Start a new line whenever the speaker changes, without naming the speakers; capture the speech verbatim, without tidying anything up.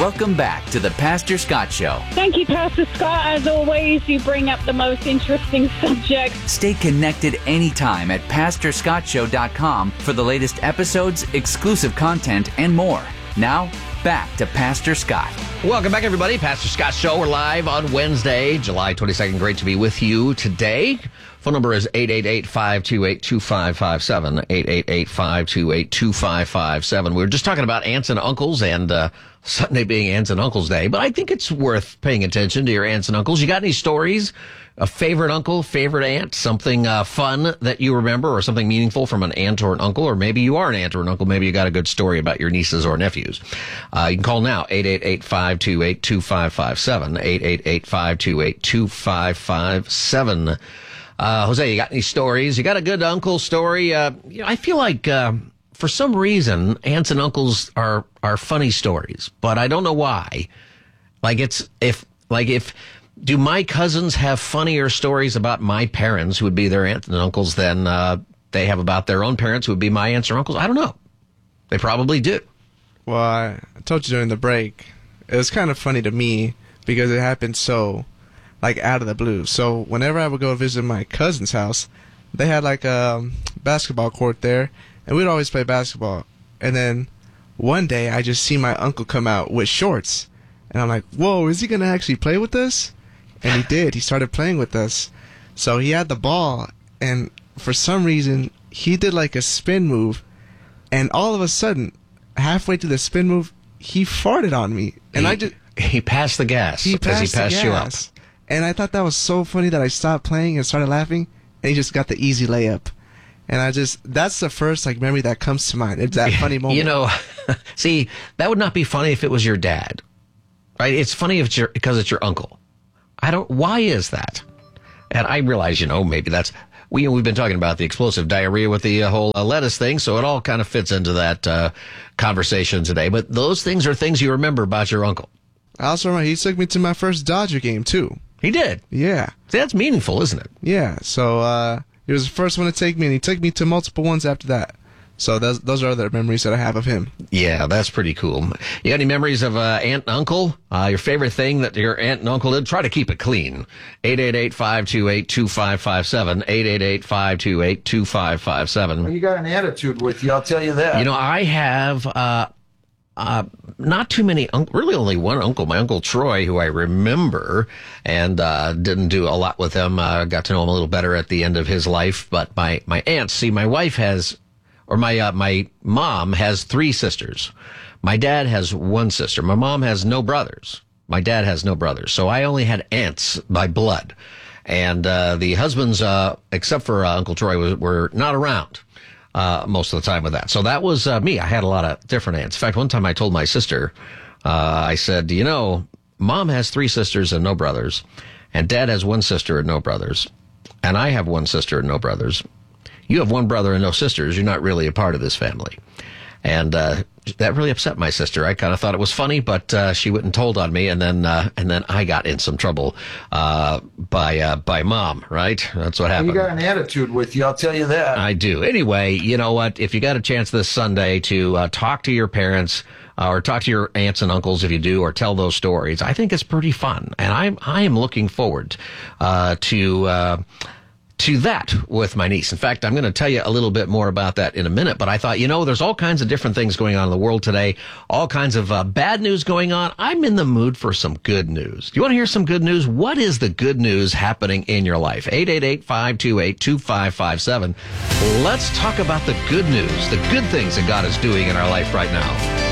Welcome back to the Pastor Scott Show.
Thank you, Pastor Scott. As always, you bring up the most interesting subjects.
Stay connected anytime at pastor scott show dot com for the latest episodes, exclusive content, and more. Now, back to Pastor Scott.
Welcome back, everybody. Pastor Scott Show. We're live on Wednesday, July twenty-second. Great to be with you today. Phone number is eight eight eight, five two eight, two five five seven, eight eight eight, five two eight, two five five seven. We were just talking about aunts and uncles and uh, Sunday being Aunts and Uncles Day, but I think it's worth paying attention to your aunts and uncles. You got any stories? A favorite uncle, favorite aunt, something uh, fun that you remember or something meaningful from an aunt or an uncle, or maybe you are an aunt or an uncle. Maybe you got a good story about your nieces or nephews. Uh, you can call now, eight eight eight, five two eight, two five five seven, eight eight eight, five two eight, two five five seven. Uh, Jose, you got any stories? You got a good uncle story? Uh, you know, I feel like, uh, for some reason, aunts and uncles are, are funny stories, but I don't know why. Like it's, if, like if, do my cousins have funnier stories about my parents, who would be their aunts and uncles, than, uh, they have about their own parents, who would be my aunts or uncles? I don't know. They probably do.
Well, I told you during the break, it was kind of funny to me because it happened so, like, out of the blue. So whenever I would go visit my cousin's house, they had like a basketball court there, and we'd always play basketball. And then one day I just see my uncle come out with shorts, and I'm like, whoa, is he going to actually play with us? And he did. He started playing with us. So he had the ball, and for some reason he did like a spin move, and all of a sudden, halfway through the spin move, he farted on me. And
he,
I just
he passed the gas
he
as he passed you up.
And I thought that was so funny that I stopped playing and started laughing, and he just got the easy layup. And I just, that's the first like memory that comes to mind. It's that funny moment.
You know, see, that would not be funny if it was your dad, right? It's funny if it's your, because it's your uncle. I don't, why is that? And I realize, you know, maybe that's, we, we've been talking about the explosive diarrhea with the uh, whole uh, lettuce thing, so it all kind of fits into that uh, conversation today. But those things are things you remember about your uncle.
I also remember he took me to my first Dodger game, too.
He did?
Yeah.
See, that's meaningful, isn't it?
Yeah. So uh, he was the first one to take me, and he took me to multiple ones after that. So those those are other memories that I have of him. Yeah,
that's pretty cool. You got any memories of uh, aunt and uncle? Uh, your favorite thing that your aunt and uncle did? Try to keep it clean. eight eight eight, five two eight, two five five seven. eight eight eight, five two eight, two five five seven.
Well, you got an attitude with you, I'll tell you that.
You know, I have... Uh, Uh, not too many, un- really only one uncle, my Uncle Troy, who I remember, and uh, didn't do a lot with him. Uh, got to know him a little better at the end of his life. But my, my aunts, see, my wife has, or my, uh, my mom has three sisters. My dad has one sister. My mom has no brothers. My dad has no brothers. So I only had aunts by blood. And uh, the husbands, uh, except for uh, Uncle Troy, was, were not around. Uh, most of the time with that. So that was uh, me. I had a lot of different aunts. In fact, one time I told my sister, uh, I said, you know, Mom has three sisters and no brothers, and Dad has one sister and no brothers, and I have one sister and no brothers. You have one brother and no sisters. You're not really a part of this family. And uh, that really upset my sister. I kind of thought it was funny, but uh, she went and told on me, and then uh, and then I got in some trouble uh, by uh, by Mom. Right? That's what happened.
You got an attitude with you, I'll tell you that.
I do. Anyway, you know what? If you got a chance this Sunday to uh, talk to your parents uh, or talk to your aunts and uncles, if you do, or tell those stories, I think it's pretty fun, and I'm I am looking forward uh, to. Uh, to that with my niece. In fact, I'm going to tell you a little bit more about that in a minute, but I thought, you know, there's all kinds of different things going on in the world today, all kinds of uh, bad news going on. I'm in the mood for some good news. Do you want to hear some good news? What is the good news happening in your life? eight eight eight, five two eight, two five five seven. Let's talk about the good news, the good things that God is doing in our life right now.